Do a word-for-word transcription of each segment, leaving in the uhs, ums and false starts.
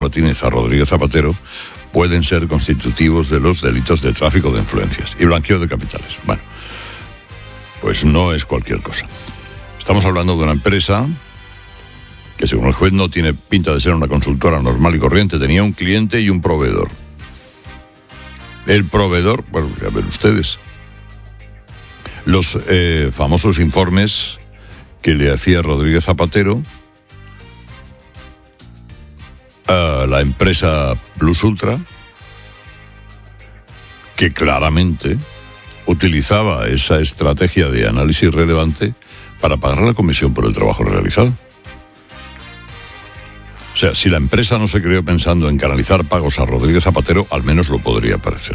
Martínez a Rodríguez Zapatero pueden ser constitutivos de los delitos de tráfico de influencias y blanqueo de capitales. Bueno, pues no es cualquier cosa. Estamos hablando de una empresa que, según el juez, no tiene pinta de ser una consultora normal y corriente. Tenía un cliente y un proveedor. El proveedor, bueno, a ver ustedes, los eh, famosos informes que le hacía Rodríguez Zapatero a la empresa Plus Ultra, que claramente utilizaba esa estrategia de análisis relevante para pagar la comisión por el trabajo realizado. O sea, si la empresa no se creó pensando en canalizar pagos a Rodríguez Zapatero, al menos lo podría parecer.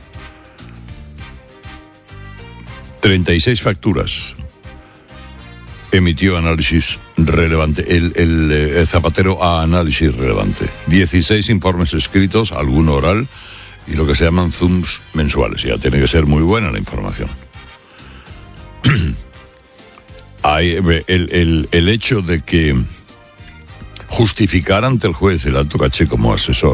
treinta y seis facturas emitió análisis relevante, el, el, el Zapatero a análisis relevante. dieciséis informes escritos, alguno oral, y lo que se llaman zooms mensuales. Ya tiene que ser muy buena la información. Hay, el, el, el hecho de que justificar ante el juez el alto caché como asesor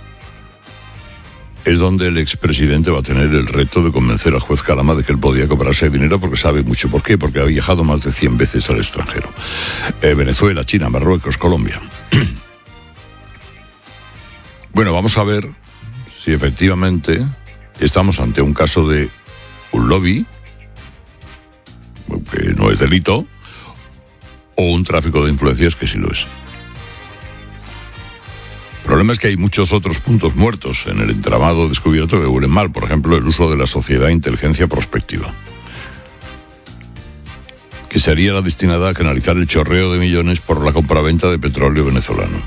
es donde el expresidente va a tener el reto de convencer al juez Calama de que él podía cobrarse dinero, porque sabe mucho por qué, porque ha viajado más de cien veces al extranjero. Eh, Venezuela, China, Marruecos, Colombia. Bueno, vamos a ver si efectivamente estamos ante un caso de un lobby, que no es delito, o un tráfico de influencias, que sí lo es. El problema es que hay muchos otros puntos muertos en el entramado descubierto que huelen mal. Por ejemplo, el uso de la sociedad de inteligencia prospectiva, que sería la destinada a canalizar el chorreo de millones por la compraventa de petróleo venezolano.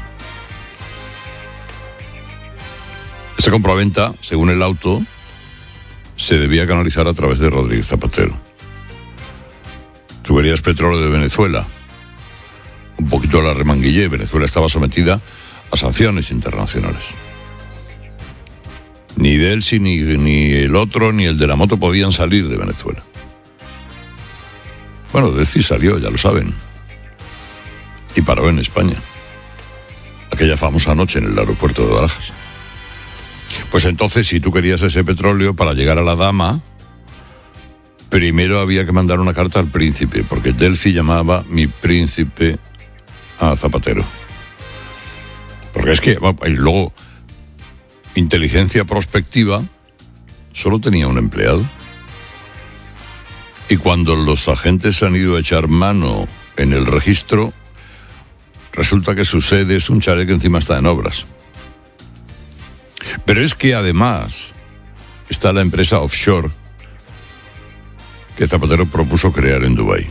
Esa compraventa, según el auto, se debía canalizar a través de Rodríguez Zapatero. Tuberías Petróleo de Venezuela, un poquito a la remanguillé. Venezuela estaba sometida a sanciones internacionales. Ni Delsi, ni, ni el otro, ni el de la moto podían salir de Venezuela. Bueno, Delsi salió, ya lo saben, y paró en España, aquella famosa noche en el aeropuerto de Barajas. Pues entonces, si tú querías ese petróleo para llegar a la dama, primero había que mandar una carta al príncipe, porque Delsi llamaba mi príncipe a Zapatero. Porque es que, y luego, inteligencia prospectiva solo tenía un empleado. Y cuando los agentes han ido a echar mano en el registro, resulta que su sede es un chalet que encima está en obras. Pero es que además está la empresa offshore que Zapatero propuso crear en Dubái.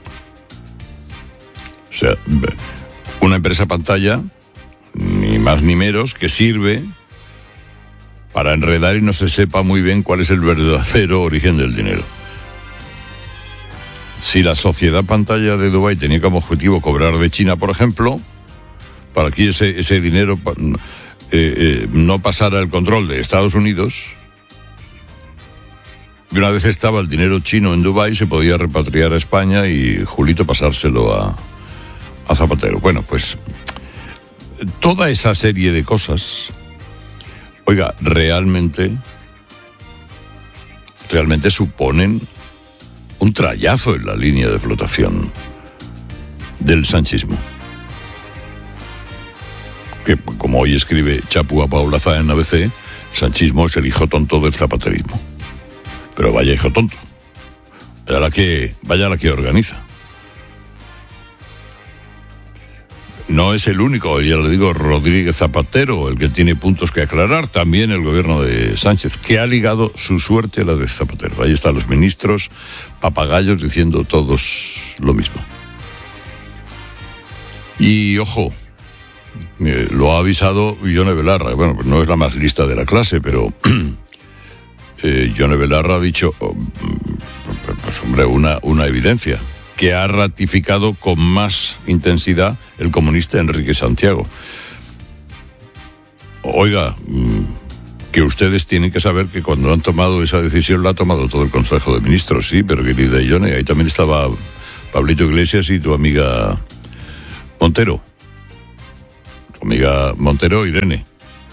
O sea, una empresa pantalla, ni más ni menos, que sirve para enredar y no se sepa muy bien cuál es el verdadero origen del dinero. Si la sociedad pantalla de Dubái tenía como objetivo cobrar de China, por ejemplo, para que ese, ese dinero eh, eh, no pasara el control de Estados Unidos, y una vez estaba el dinero chino en Dubái, se podía repatriar a España y Julito pasárselo a, a Zapatero. Bueno, pues toda esa serie de cosas, oiga, realmente, realmente suponen un trayazo en la línea de flotación del sanchismo. Que, como hoy escribe Chapu Apaulaza en A B C, el sanchismo es el hijo tonto del zapaterismo. Pero vaya hijo tonto. Vaya la que, vaya la que organiza. No es el único, ya le digo, Rodríguez Zapatero, el que tiene puntos que aclarar, también el gobierno de Sánchez, que ha ligado su suerte a la de Zapatero. Ahí están los ministros, papagayos, diciendo todos lo mismo. Y, ojo, eh, lo ha avisado Yone Belarra. Bueno, pues no es la más lista de la clase, pero eh, Yone Belarra ha dicho, oh, pues hombre, una, una evidencia, que ha ratificado con más intensidad el comunista Enrique Santiago. Oiga, que ustedes tienen que saber que cuando han tomado esa decisión la ha tomado todo el Consejo de Ministros, sí, pero querida Ione, ahí también estaba Pablito Iglesias y tu amiga Montero. tu amiga Montero, Irene.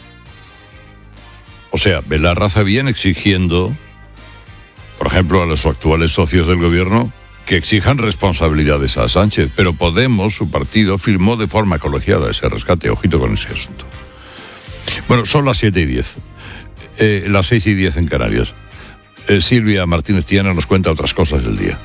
O sea, ve la raza bien exigiendo, por ejemplo, a los actuales socios del gobierno, que exijan responsabilidades a Sánchez. Pero Podemos, su partido, firmó de forma colegiada ese rescate. Ojito con ese asunto. Bueno, son las siete y diez. Eh, las seis y diez en Canarias. Eh, Silvia Martínez Tiana nos cuenta otras cosas del día.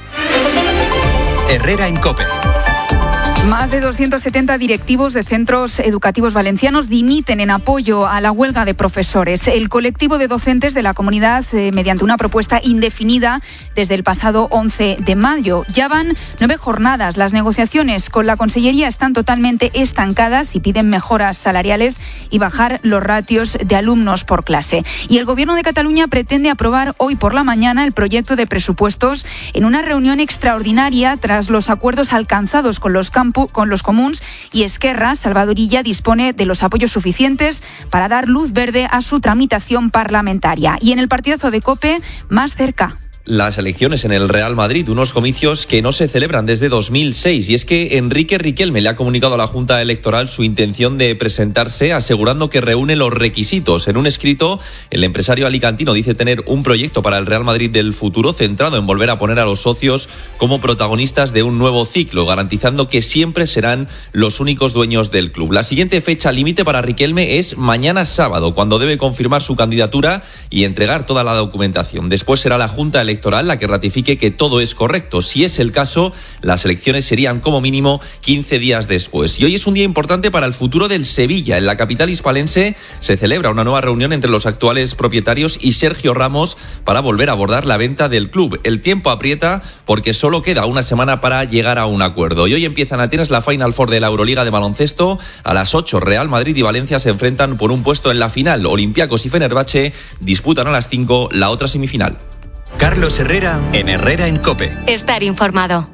Herrera en COPE. Más de doscientos setenta directivos de centros educativos valencianos dimiten en apoyo a la huelga de profesores. El colectivo de docentes de la comunidad, eh, mediante una propuesta indefinida desde el pasado once de mayo. Ya van nueve jornadas. Las negociaciones con la Consellería están totalmente estancadas y piden mejoras salariales y bajar los ratios de alumnos por clase. Y el Gobierno de Cataluña pretende aprobar hoy por la mañana el proyecto de presupuestos en una reunión extraordinaria tras los acuerdos alcanzados con los campos con los comuns, y Esquerra, Salvador Illa, dispone de los apoyos suficientes para dar luz verde a su tramitación parlamentaria. Y en el partidazo de COPE, más cerca. Las elecciones en el Real Madrid, unos comicios que no se celebran desde dos mil seis. Y es que Enrique Riquelme le ha comunicado a la Junta Electoral su intención de presentarse, asegurando que reúne los requisitos. En un escrito, el empresario alicantino dice tener un proyecto para el Real Madrid del futuro centrado en volver a poner a los socios como protagonistas de un nuevo ciclo, garantizando que siempre serán los únicos dueños del club. La siguiente fecha límite para Riquelme es mañana sábado, cuando debe confirmar su candidatura y entregar toda la documentación. Después será la Junta Electoral electoral la que ratifique que todo es correcto. Si es el caso, las elecciones serían como mínimo quince días después. Y hoy es un día importante para el futuro del Sevilla. En la capital hispalense se celebra una nueva reunión entre los actuales propietarios y Sergio Ramos para volver a abordar la venta del club. El tiempo aprieta porque solo queda una semana para llegar a un acuerdo. Y hoy empieza en Atenas la Final Four de la Euroliga de baloncesto. A las ocho, Real Madrid y Valencia se enfrentan por un puesto en la final. Olympiacos y Fenerbahce disputan a las cinco la otra semifinal. Carlos Herrera en Herrera en COPE. Estar informado.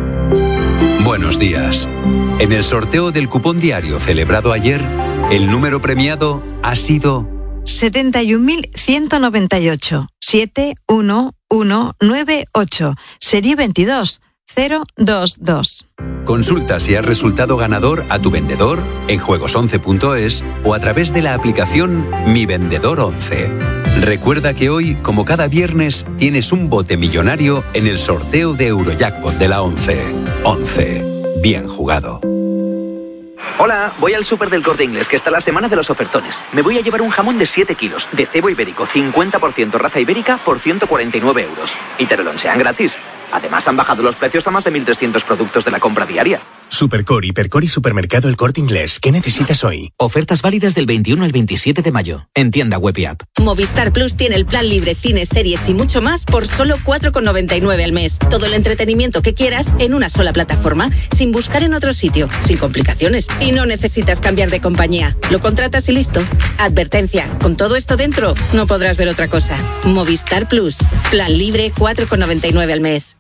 Buenos días. En el sorteo del cupón diario celebrado ayer, el número premiado ha sido setenta y un mil ciento noventa y ocho, siete uno uno nueve ocho, serie veintidós cero dos dos. Consulta si has resultado ganador a tu vendedor en juegos once punto es o a través de la aplicación Mi Vendedor once. Recuerda que hoy, como cada viernes, tienes un bote millonario en el sorteo de Eurojackpot de la once. once. Bien jugado. Hola, voy al súper del Corte Inglés, que está la semana de los ofertones. Me voy a llevar un jamón de siete kilos, de cebo ibérico, cincuenta por ciento raza ibérica, por ciento cuarenta y nueve euros. Y te lo lonchean gratis. Además, han bajado los precios a más de mil trescientos productos de la compra diaria. Supercore, Hipercore y Supermercado El Corte Inglés. ¿Qué necesitas hoy? Ofertas válidas del veintiuno al veintisiete de mayo. En tienda web y app. Movistar Plus tiene el plan libre, cines, series y mucho más por solo cuatro con noventa y nueve al mes. Todo el entretenimiento que quieras en una sola plataforma, sin buscar en otro sitio, sin complicaciones. Y no necesitas cambiar de compañía. Lo contratas y listo. Advertencia, con todo esto dentro, no podrás ver otra cosa. Movistar Plus. Plan libre, cuatro con noventa y nueve al mes.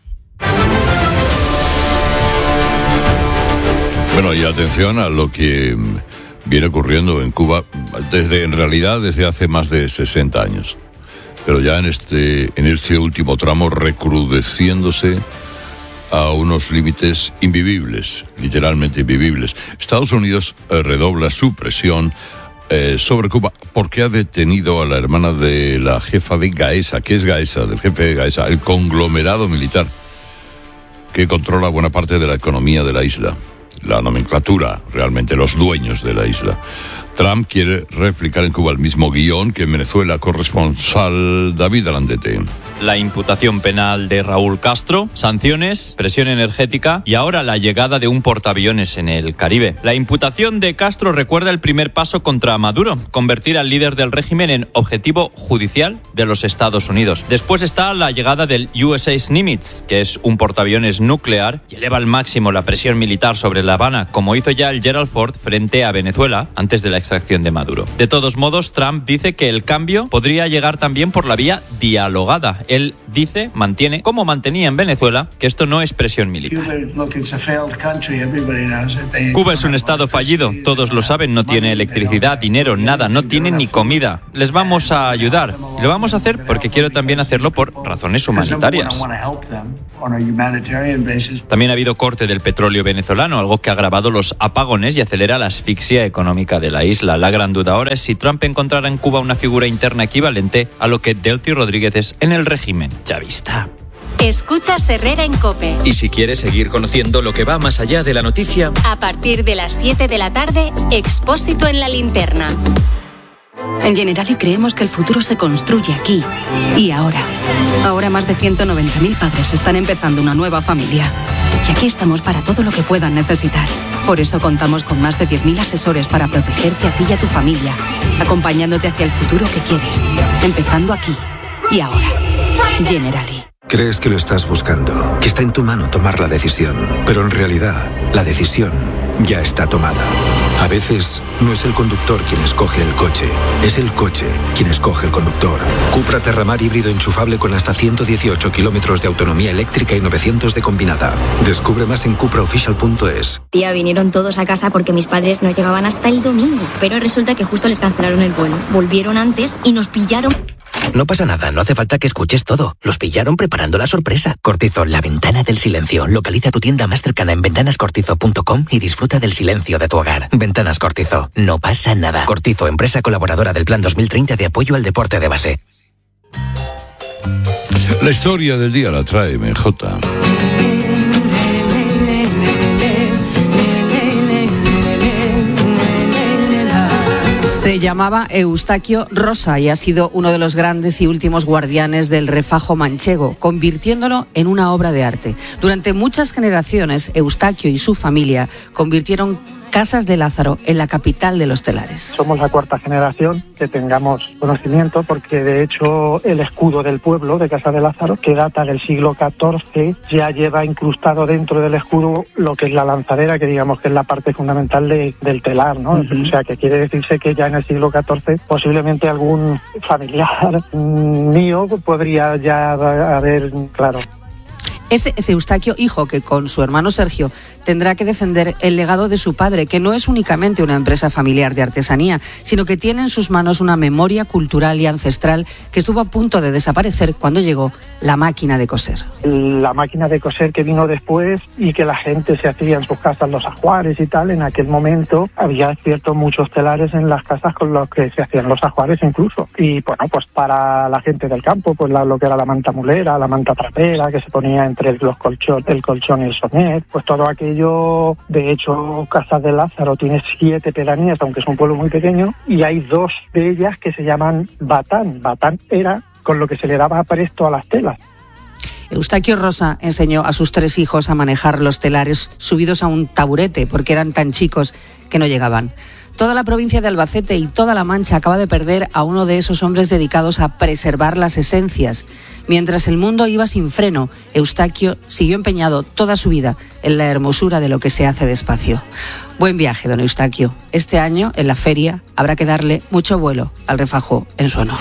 Bueno, y atención a lo que viene ocurriendo en Cuba desde, en realidad, desde hace más de sesenta años. Pero ya en este, en este último tramo recrudeciéndose a unos límites invivibles, literalmente invivibles. Estados Unidos eh, redobla su presión eh, sobre Cuba porque ha detenido a la hermana de la jefa de Gaesa. ¿Qué es Gaesa? Del jefe de Gaesa, el conglomerado militar que controla buena parte de la economía de la isla. La nomenclatura, realmente los dueños de la isla. Trump quiere replicar en Cuba el mismo guión que en Venezuela. Corresponsal David Alandete. La imputación penal de Raúl Castro, sanciones, presión energética y ahora la llegada de un portaaviones en el Caribe. La imputación de Castro recuerda el primer paso contra Maduro, convertir al líder del régimen en objetivo judicial de los Estados Unidos. Después está la llegada del U S S Nimitz, que es un portaaviones nuclear y eleva al máximo la presión militar sobre La Habana, como hizo ya el Gerald Ford frente a Venezuela antes de la extracción de Maduro. De todos modos, Trump dice que el cambio podría llegar también por la vía dialogada. Él dice, mantiene, como mantenía en Venezuela, que esto no es presión militar. Cuba es un estado fallido, todos lo saben, no tiene electricidad, dinero, nada, no tiene ni comida. Les vamos a ayudar. Y lo vamos a hacer porque quiero también hacerlo por razones humanitarias. También ha habido corte del petróleo venezolano, algo que ha agravado los apagones y acelera la asfixia económica de la isla. La gran duda ahora es si Trump encontrará en Cuba una figura interna equivalente a lo que Delcy Rodríguez es en el régimen chavista. Escuchas Herrera en COPE. Y si quieres seguir conociendo lo que va más allá de la noticia, a partir de las siete de la tarde, Expósito en la Linterna. En Generali creemos que el futuro se construye aquí y ahora. Ahora más de ciento noventa mil padres están empezando una nueva familia. Y aquí estamos para todo lo que puedan necesitar. Por eso contamos con más de diez mil asesores para protegerte a ti y a tu familia, acompañándote hacia el futuro que quieres, empezando aquí y ahora. Generali. Crees que lo estás buscando, que está en tu mano tomar la decisión, pero en realidad la decisión ya está tomada. A veces no es el conductor quien escoge el coche, es el coche quien escoge el conductor. Cupra Terramar híbrido enchufable con hasta ciento dieciocho kilómetros de autonomía eléctrica y novecientos de combinada. Descubre más en cupra oficial punto es. Tía, vinieron todos a casa porque mis padres no llegaban hasta el domingo, pero resulta que justo les cancelaron el vuelo. Volvieron antes y nos pillaron. No pasa nada, no hace falta que escuches todo. Los pillaron preparando la sorpresa. Cortizo, la ventana del silencio. Localiza tu tienda más cercana en ventanas cortizo punto com y disfruta del silencio de tu hogar. Ventanas Cortizo, no pasa nada. Cortizo, empresa colaboradora del Plan dos mil treinta de apoyo al deporte de base. La historia del día la trae M J. Se llamaba Eustaquio Rosa y ha sido uno de los grandes y últimos guardianes del refajo manchego, convirtiéndolo en una obra de arte. Durante muchas generaciones, Eustaquio y su familia convirtieron Casas de Lázaro en la capital de los telares. Somos la cuarta generación que tengamos conocimiento, porque de hecho el escudo del pueblo de Casa de Lázaro, que data del siglo catorce, ya lleva incrustado dentro del escudo lo que es la lanzadera, que digamos que es la parte fundamental de, del telar, ¿no? Uh-huh. O sea, que quiere decirse que ya en el siglo catorce posiblemente algún familiar mío podría ya haber, claro. Ese es Eustaquio, hijo, que con su hermano Sergio tendrá que defender el legado de su padre, que no es únicamente una empresa familiar de artesanía, sino que tiene en sus manos una memoria cultural y ancestral que estuvo a punto de desaparecer cuando llegó la máquina de coser. La máquina de coser que vino después y que la gente se hacía en sus casas los ajuares y tal, en aquel momento había cierto muchos telares en las casas con los que se hacían los ajuares incluso. Y bueno, pues para la gente del campo, pues la, lo que era la manta mulera, la manta trapera, que se ponía entre los colchón, el colchón y el sonet, pues todo aquello. De hecho, Casas de Lázaro tiene siete pedanías, aunque es un pueblo muy pequeño, y hay dos de ellas que se llaman batán. Batán era con lo que se le daba apresto a las telas. Eustaquio Rosa enseñó a sus tres hijos a manejar los telares subidos a un taburete porque eran tan chicos que no llegaban. Toda la provincia de Albacete y toda La Mancha acaba de perder a uno de esos hombres dedicados a preservar las esencias. Mientras el mundo iba sin freno, Eustaquio siguió empeñado toda su vida en la hermosura de lo que se hace despacio. Buen viaje, don Eustaquio. Este año, en la feria, habrá que darle mucho vuelo al refajo en su honor.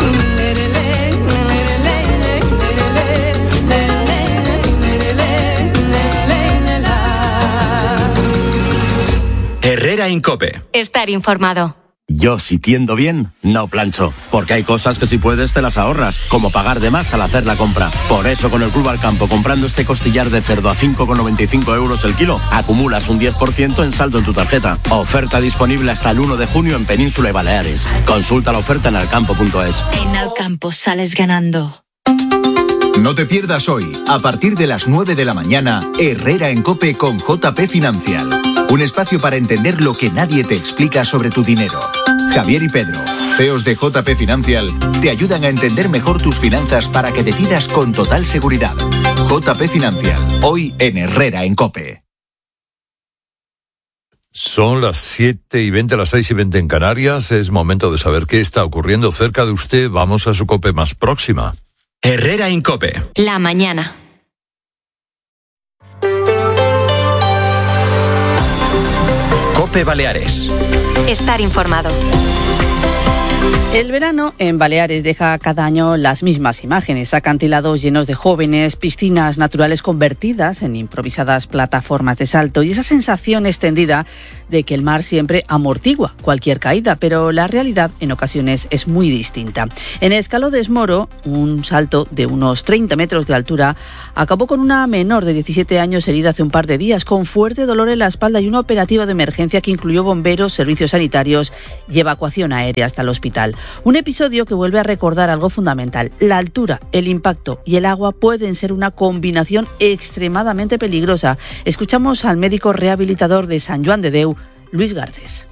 Herrera en COPE. Estar informado. Yo, si tiendo bien, no plancho, porque hay cosas que si puedes te las ahorras, como pagar de más al hacer la compra. Por eso con el Club Alcampo, comprando este costillar de cerdo a cinco con noventa y cinco euros el kilo, acumulas un diez por ciento en saldo en tu tarjeta. Oferta disponible hasta el uno de junio en Península y Baleares. Consulta la oferta en alcampo punto es. En Alcampo sales ganando. No te pierdas hoy, a partir de las nueve de la mañana, Herrera en COPE con J P Financial. Un espacio para entender lo que nadie te explica sobre tu dinero. Javier y Pedro, C E Os de J P Financial, te ayudan a entender mejor tus finanzas para que decidas con total seguridad. J P Financial, hoy en Herrera en COPE. Son las siete y veinte, las seis y veinte en Canarias. Es momento de saber qué está ocurriendo cerca de usted. Vamos a su COPE más próxima. Herrera en COPE. La mañana. COPE Baleares. Estar informado. El verano en Baleares deja cada año las mismas imágenes: acantilados llenos de jóvenes, piscinas naturales convertidas en improvisadas plataformas de salto, y esa sensación extendida de que el mar siempre amortigua cualquier caída, pero la realidad en ocasiones es muy distinta. En Escaló de Esmoro, un salto de unos treinta metros de altura acabó con una menor de diecisiete años herida hace un par de días, con fuerte dolor en la espalda y una operativa de emergencia que incluyó bomberos, servicios sanitarios y evacuación aérea hasta el hospital. Un episodio que vuelve a recordar algo fundamental: la altura, el impacto y el agua pueden ser una combinación extremadamente peligrosa. Escuchamos al médico rehabilitador de Sant Joan de Déu, Luis Garcés.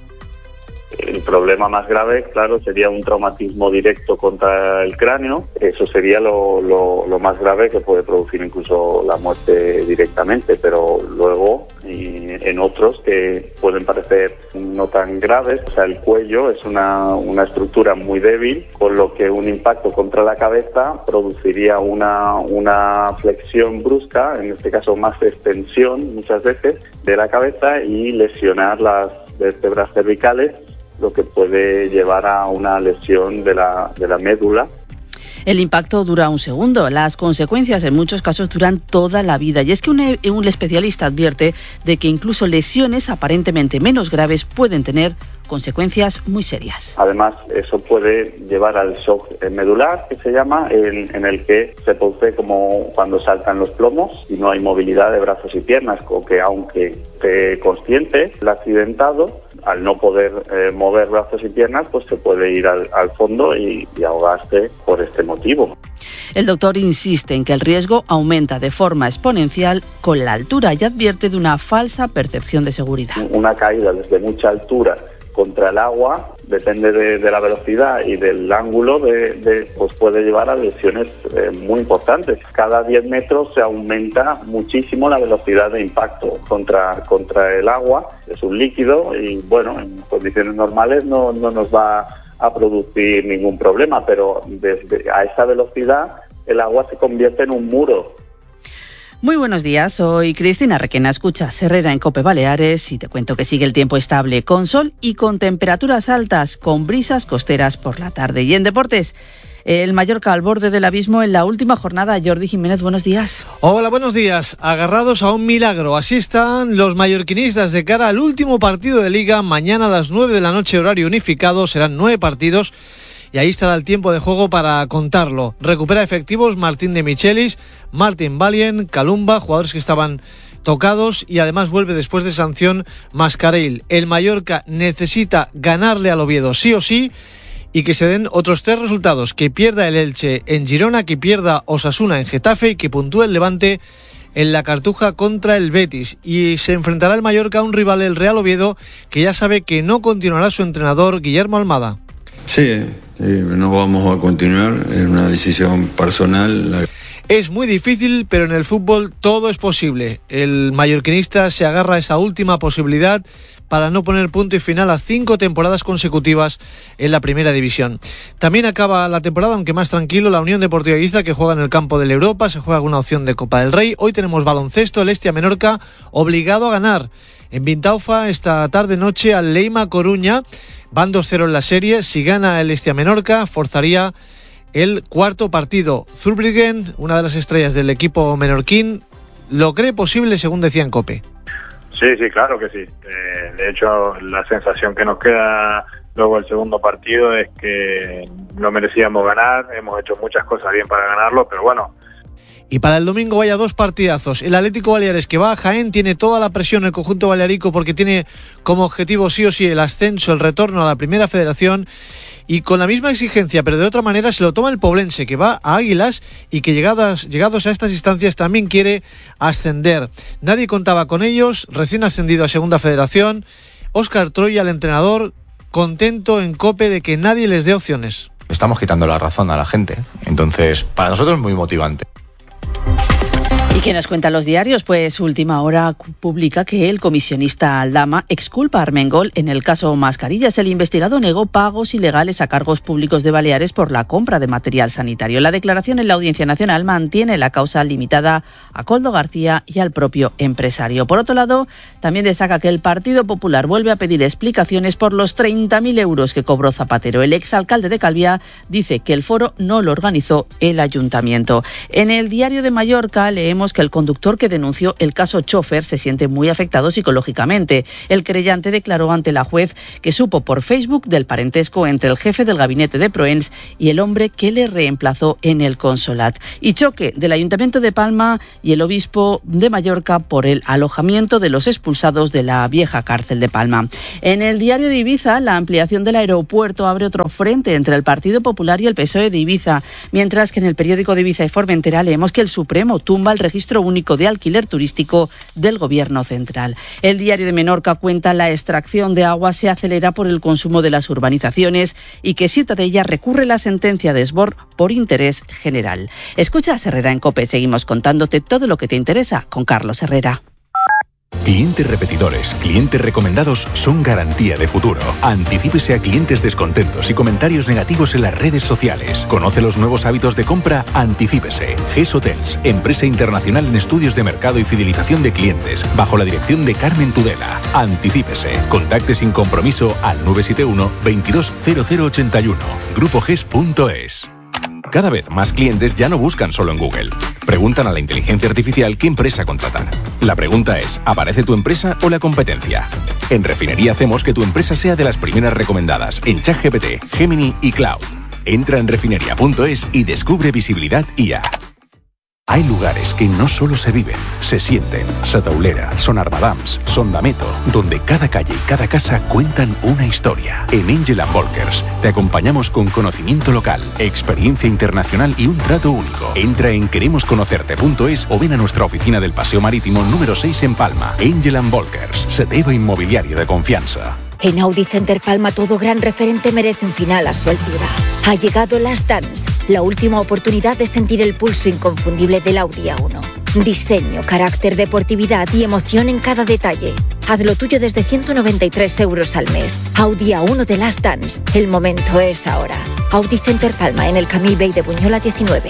El problema más grave, claro, sería un traumatismo directo contra el cráneo. Eso sería lo, lo, lo más grave, que puede producir incluso la muerte directamente, pero luego y en otros que pueden parecer no tan graves. O sea, el cuello es una, una estructura muy débil, con lo que un impacto contra la cabeza produciría una, una flexión brusca, en este caso más extensión muchas veces, de la cabeza y lesionar las vértebras cervicales, lo que puede llevar a una lesión de la, de la médula. El impacto dura un segundo, las consecuencias en muchos casos duran toda la vida, y es que un, un especialista advierte de que incluso lesiones aparentemente menos graves pueden tener consecuencias muy serias. Además, eso puede llevar al shock medular, que se llama, en, en el que se produce como cuando saltan los plomos y no hay movilidad de brazos y piernas, o que aunque esté consciente, el accidentado, al no poder eh, mover brazos y piernas, pues se puede ir al, al fondo y, y ahogarse por este motivo. El doctor insiste en que el riesgo aumenta de forma exponencial con la altura y advierte de una falsa percepción de seguridad. Una caída desde mucha altura contra el agua, depende de, de la velocidad y del ángulo, de, de, pues puede llevar a lesiones eh, muy importantes. Cada diez metros se aumenta muchísimo la velocidad de impacto contra, contra el agua. Es un líquido y, bueno, en condiciones normales no, no nos va a producir ningún problema, pero desde a esa velocidad el agua se convierte en un muro. Muy buenos días, soy Cristina Requena, escuchas Herrera en COPE Baleares y te cuento que sigue el tiempo estable, con sol y con temperaturas altas, con brisas costeras por la tarde. Y en deportes, el Mallorca al borde del abismo en la última jornada. Jordi Jiménez, buenos días. Hola, buenos días. Agarrados a un milagro, así están los mallorquinistas de cara al último partido de Liga. Mañana a las nueve de la noche, horario unificado, serán nueve partidos. Y ahí estará el tiempo de juego para contarlo. Recupera efectivos Martín de Michelis, Martín Valien, Calumba, jugadores que estaban tocados, y además vuelve después de sanción Mascarell. El Mallorca necesita ganarle al Oviedo sí o sí y que se den otros tres resultados: que pierda el Elche en Girona, que pierda Osasuna en Getafe y que puntúe el Levante en la Cartuja contra el Betis. Y se enfrentará el Mallorca a un rival, el Real Oviedo, que ya sabe que no continuará su entrenador Guillermo Almada. Sí, eh, no vamos a continuar, es una decisión personal. Es muy difícil, pero en el fútbol todo es posible. El mallorquinista se agarra a esa última posibilidad para no poner punto y final a cinco temporadas consecutivas en la primera división. También acaba la temporada, aunque más tranquilo, la Unión Deportiva Ibiza, que juega en el campo del Europa, se juega una opción de Copa del Rey. Hoy tenemos baloncesto, el Estia Menorca obligado a ganar en Vintaufa esta tarde-noche al Leima Coruña. Van dos cero en la serie. Si gana el Estia Menorca, forzaría el cuarto partido. Zurbriggen, una de las estrellas del equipo menorquín, lo cree posible, según decía en COPE. Sí, sí, claro que sí. Eh, de hecho, la sensación que nos queda luego del segundo partido es que no merecíamos ganar. Hemos hecho muchas cosas bien para ganarlo, pero bueno. Y para el domingo vaya dos partidazos. El Atlético Baleares, que va a Jaén, tiene toda la presión el conjunto balearico porque tiene como objetivo sí o sí el ascenso, el retorno a la primera federación. Y con la misma exigencia, pero de otra manera, se lo toma el Poblense, que va a Águilas y que llegadas, llegados a estas instancias también quiere ascender. Nadie contaba con ellos, recién ascendido a segunda federación. Óscar Troya, el entrenador, contento en COPE de que nadie les dé opciones. Estamos quitando la razón a la gente, entonces para nosotros es muy motivante. ¿Y qué nos cuentan los diarios? Pues Última Hora publica que el comisionista Aldama exculpa a Armengol en el caso Mascarillas. El investigado negó pagos ilegales a cargos públicos de Baleares por la compra de material sanitario. La declaración en la Audiencia Nacional mantiene la causa limitada a Koldo García y al propio empresario. Por otro lado, también destaca que el Partido Popular vuelve a pedir explicaciones por los treinta mil euros que cobró Zapatero. El exalcalde de Calviá dice que el foro no lo organizó el ayuntamiento. En el Diario de Mallorca leemos que el conductor que denunció el caso Chofer se siente muy afectado psicológicamente. El querellante declaró ante la juez que supo por Facebook del parentesco entre el jefe del gabinete de Proens y el hombre que le reemplazó en el consolat. Y choque del Ayuntamiento de Palma y el Obispo de Mallorca por el alojamiento de los expulsados de la vieja cárcel de Palma. En el diario de Ibiza, la ampliación del aeropuerto abre otro frente entre el Partido Popular y el P S O E de Ibiza, mientras que en el periódico de Ibiza y Formentera leemos que el Supremo tumba el registro único de alquiler turístico del Gobierno central. El diario de Menorca cuenta la extracción de agua se acelera por el consumo de las urbanizaciones y que Ciutadella recurre la sentencia de Esbor por interés general. Escucha a Herrera en COPE, seguimos contándote todo lo que te interesa con Carlos Herrera. Clientes repetidores, clientes recomendados son garantía de futuro. Anticípese a clientes descontentos y comentarios negativos en las redes sociales. Conoce los nuevos hábitos de compra. Anticípese. G E S Hotels, empresa internacional en estudios de mercado y fidelización de clientes, bajo la dirección de Carmen Tudela. Anticípese. Contacte sin compromiso al nueve siete uno, veintidós cero cero ochenta y uno. grupo ges punto es. Cada vez más clientes ya no buscan solo en Google. Preguntan a la inteligencia artificial qué empresa contratar. La pregunta es, ¿aparece tu empresa o la competencia? En Refinería hacemos que tu empresa sea de las primeras recomendadas en ChatGPT, Gemini y Cloud. Entra en refinería punto es y descubre visibilidad I A. Hay lugares que no solo se viven, se sienten. Sataulera, Son Armadams, Sondameto, donde cada calle y cada casa cuentan una historia. En Angel and Volkers te acompañamos con conocimiento local, experiencia internacional y un trato único. Entra en queremos conocerte punto es o ven a nuestra oficina del Paseo Marítimo número seis en Palma. Angel and Volkers, Seteva Inmobiliario de confianza. En Audi Center Palma todo gran referente merece un final a su altura. Ha llegado Last Dance, la última oportunidad de sentir el pulso inconfundible del Audi A uno. Diseño, carácter, deportividad y emoción en cada detalle. Hazlo tuyo desde ciento noventa y tres euros al mes. Audi A uno de Last Dance. El momento es ahora. Audi Center Palma en el Camil Bay de Buñola diecinueve.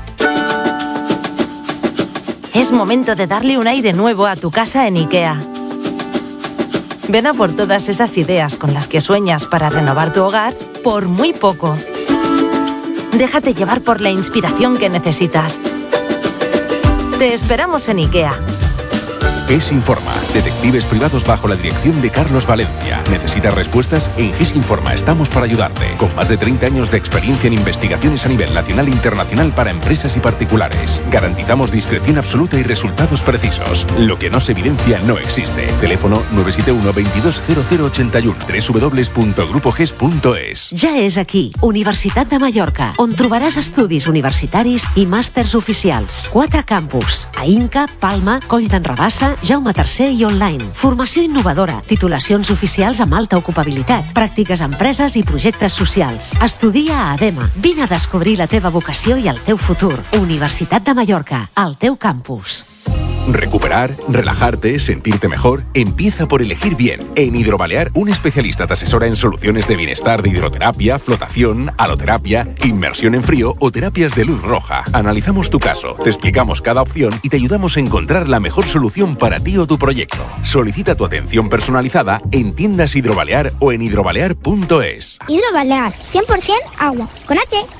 Es momento de darle un aire nuevo a tu casa en IKEA. Ven a por todas esas ideas con las que sueñas para renovar tu hogar por muy poco. Déjate llevar por la inspiración que necesitas. Te esperamos en IKEA. GES Informa, detectives privados bajo la dirección de Carlos Valencia. ¿Necesitas respuestas? En GES Informa estamos para ayudarte. Con más de treinta años de experiencia en investigaciones a nivel nacional e internacional para empresas y particulares. Garantizamos discreción absoluta y resultados precisos. Lo que no se evidencia no existe. Teléfono nueve siete uno, veintidós cero cero ochenta y uno. doble u doble u doble u punto grupo ges punto es. Ja és aquí, Universitat de Mallorca, on trobaràs estudis universitaris i màsters oficials. Quatre campus, a Inca, Palma, Coll d'en Rabassa, Jaume tercer i online. Formació innovadora, titulacions oficials amb alta ocupabilitat, pràctiques a empreses i projectes socials. Estudia a ADEMA. Vine a descobrir la teva vocació i el teu futur. Universitat de Mallorca, al teu campus. Recuperar, relajarte, sentirte mejor, empieza por elegir bien. En Hidrobalear, un especialista te asesora en soluciones de bienestar de hidroterapia, flotación, aloterapia, inmersión en frío o terapias de luz roja. Analizamos tu caso, te explicamos cada opción y te ayudamos a encontrar la mejor solución para ti o tu proyecto. Solicita tu atención personalizada en tiendas Hidrobalear o en hidrobalear punto es. Hidrobalear, cien por ciento agua, con H.